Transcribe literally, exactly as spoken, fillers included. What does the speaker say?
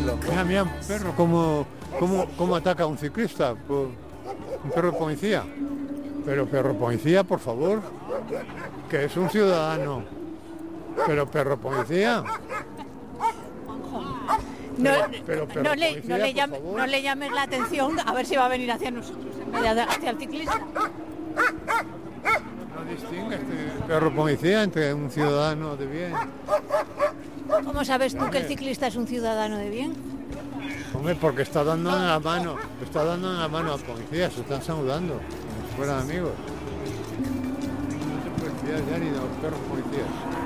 saludando. Mira, mira, un perro, ¿cómo, cómo, cómo ataca a un ciclista? Pues, un perro policía. Pero perro policía, por favor, que es un ciudadano. Pero perro policía. No, Pero, pero, no, le, policía, no, le por llame- favor. no le llames la atención a ver si va a venir hacia nosotros en vez de hacia el ciclista. No distingue este perro policía entre un ciudadano de bien. ¿Cómo sabes tú que el ciclista es un ciudadano de bien? Hombre, porque está dando en la mano, está dando en la mano al policía, se están saludando, como si fueran amigos. No se puede fiar ya ni de los perros policías.